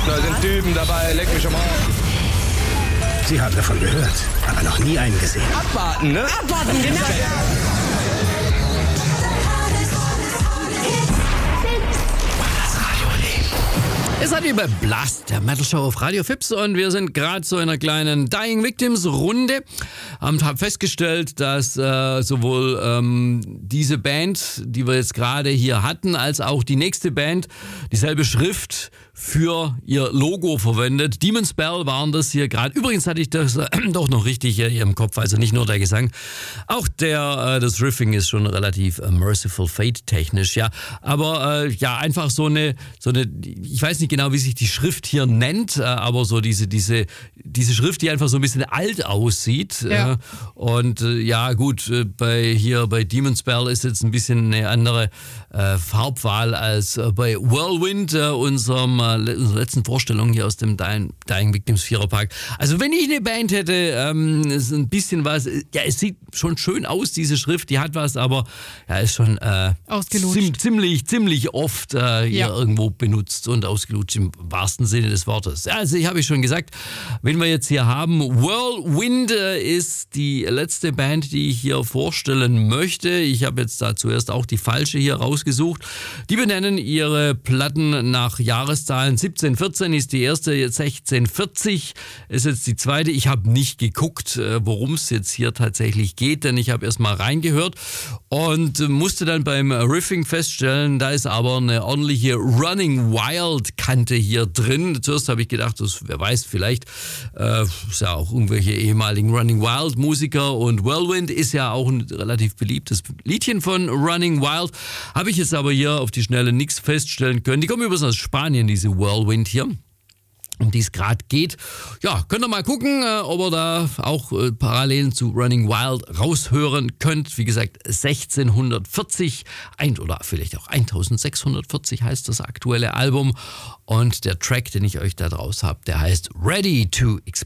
Da sind Typen dabei, leck mich am Arsch. Sie haben davon gehört, aber noch nie einen gesehen. Abwarten, ne? Abwarten, genau. Es hat über Blast, der Metal Show auf Radio Fips, und wir sind gerade so in einer kleinen Dying Victims Runde und haben festgestellt, dass sowohl diese Band, die wir jetzt gerade hier hatten, als auch die nächste Band dieselbe Schrift für ihr Logo verwendet. Demon's Bell waren das hier gerade. Übrigens hatte ich das doch noch richtig hier im Kopf, also nicht nur der Gesang. Auch das Riffing ist schon relativ Merciful Fate technisch, ja. Aber ja, einfach so eine, ich weiß nicht genau, wie sich die Schrift hier nennt, aber so diese Schrift, die einfach so ein bisschen alt aussieht. Ja. Und ja, gut, bei Demon's Bell ist jetzt ein bisschen eine andere Farbwahl als bei Whirlwind, unserer letzten Vorstellung hier aus dem Dying Victims Viererpark. Also wenn ich eine Band hätte, ist ein bisschen was, ja, es sieht schon schön aus, diese Schrift, die hat was, aber ja, ist schon ziemlich oft hier irgendwo benutzt und ausgelutscht im wahrsten Sinne des Wortes. Also ich habe schon gesagt, wenn wir jetzt hier haben, Whirlwind ist die letzte Band, die ich hier vorstellen möchte. Ich habe jetzt da zuerst auch die falsche hier rausgesucht. Die benennen ihre Platten nach Jahreszahlen. 1714 ist die erste, 1640 ist jetzt die zweite. Ich habe nicht geguckt, worum es jetzt hier tatsächlich geht, denn ich habe erst mal reingehört und musste dann beim Riffing feststellen, da ist aber eine ordentliche Running Wild Kante hier drin. Zuerst habe ich gedacht, wer weiß, vielleicht ist ja auch irgendwelche ehemaligen Running Wild Musiker, und Whirlwind ist ja auch ein relativ beliebtes Liedchen von Running Wild. Habe ich jetzt aber hier auf die Schnelle nichts feststellen können. Die kommen übrigens aus Spanien, diese Whirlwind hier, um die es gerade geht. Ja, könnt ihr mal gucken, ob ihr da auch Parallelen zu Running Wild raushören könnt. Wie gesagt, 1640 oder vielleicht auch 1640 heißt das aktuelle Album. Und der Track, den ich euch da draus habe, der heißt Ready to Explode.